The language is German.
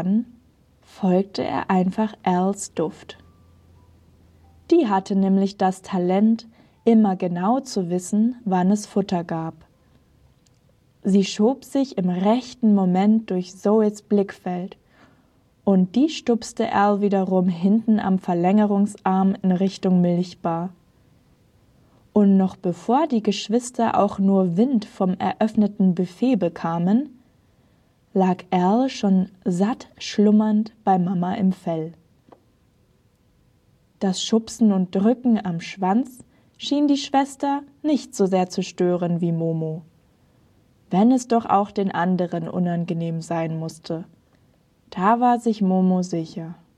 folgte er einfach Als Duft. Die hatte nämlich das Talent, immer genau zu wissen, wann es Futter gab. Sie schob sich im rechten Moment durch Zoes Blickfeld und die stupste Al wiederum hinten am Verlängerungsarm in Richtung Milchbar. Und noch bevor die Geschwister auch nur Wind vom eröffneten Buffet bekamen, lag Al schon satt schlummernd bei Mama im Fell. Das Schubsen und Drücken am Schwanz schien die Schwester nicht so sehr zu stören wie Momo, wenn es doch auch den anderen unangenehm sein musste. Da war sich Momo sicher.